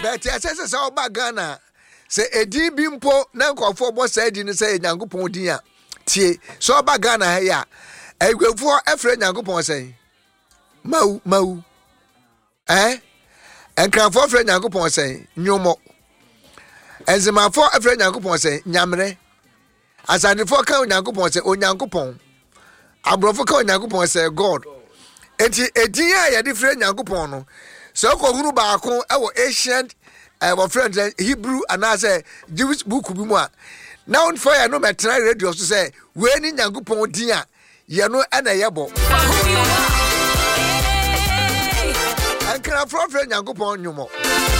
But I says all back Ghana. Say a deep bimpo, Nanko for what said in the say Yankupon dia. Tie, so back Ghana here. I go for a friend Yankupon say. Mau. And can for friend Yankupon say, no more. And the man for a friend Yankupon say, Yamre. As I before count Yankupon say, O Yankupon. I brought for count Yankupon say, God. A dear, different Yankupon. So, Kogunu Bako, our ancient, our friend Hebrew, and I say, Jewish book will be more. Now, for I know my try radio to say, when in Yankupon, dear, you know, and a yabo. And can I friend Yankupon no more?